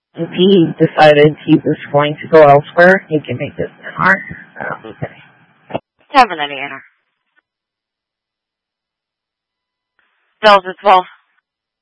If he decided he was going to go elsewhere, he can make this mark. Okay. 7 Indiana. Delta 12.